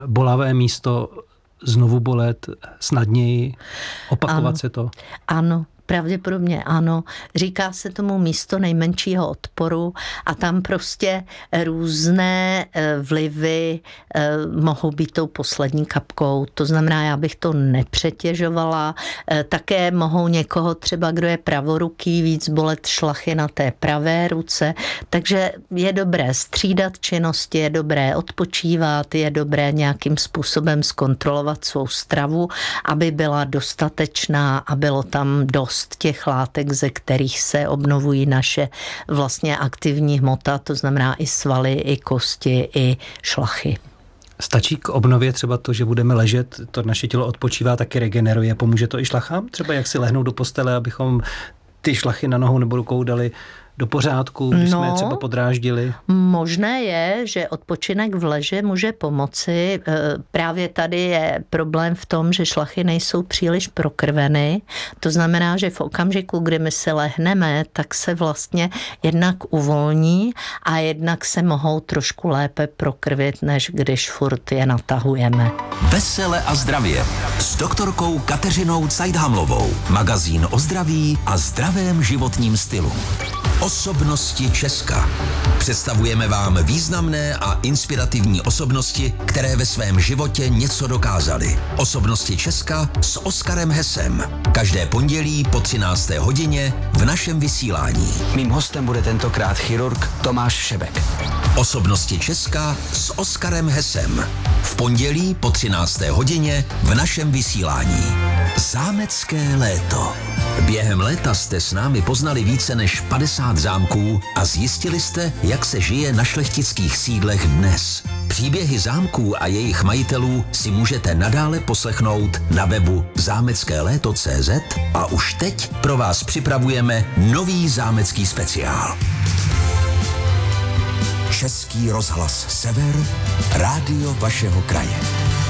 bolavé místo znovu bolet snadněji, opakovat ano, se to? Ano. Pravděpodobně ano. Říká se tomu místo nejmenšího odporu a tam prostě různé vlivy mohou být tou poslední kapkou. To znamená, já bych to nepřetěžovala. Také mohou někoho třeba, kdo je pravoruký, víc bolet šlachy na té pravé ruce. Takže je dobré střídat činnosti, je dobré odpočívat, je dobré nějakým způsobem zkontrolovat svou stravu, aby byla dostatečná a bylo tam dost těch látek, ze kterých se obnovují naše vlastně aktivní hmota, to znamená i svaly, i kosti, i šlachy. Stačí k obnově třeba to, že budeme ležet, to naše tělo odpočívá, taky regeneruje. Pomůže to i šlachám? Třeba jak si lehnout do postele, abychom ty šlachy na nohou nebo rukou dali do pořádku, když jsme je třeba podráždili? Možné je, že odpočinek v leže může pomoci. Právě tady je problém v tom, že šlachy nejsou příliš prokrveny. To znamená, že v okamžiku, kdy my se lehneme, tak se vlastně jednak uvolní a jednak se mohou trošku lépe prokrvit, než když furt je natahujeme. Vesele a zdravě s doktorkou Kateřinou Cajdhamlovou. Magazín o zdraví a zdravém životním stylu. Osobnosti Česka. Představujeme vám významné a inspirativní osobnosti, které ve svém životě něco dokázaly. Osobnosti Česka s Oskarem Hesem. Každé pondělí po 13. hodině v našem vysílání. Mým hostem bude tentokrát chirurg Tomáš Šebek. Osobnosti Česka s Oskarem Hesem. V pondělí po 13. hodině v našem vysílání. Zámecké léto. Během léta jste s námi poznali více než 50 zámků a zjistili jste, jak se žije na šlechtických sídlech dnes. Příběhy zámků a jejich majitelů si můžete nadále poslechnout na webu zámeckéléto.cz a už teď pro vás připravujeme nový zámecký speciál. Český rozhlas Sever, rádio vašeho kraje.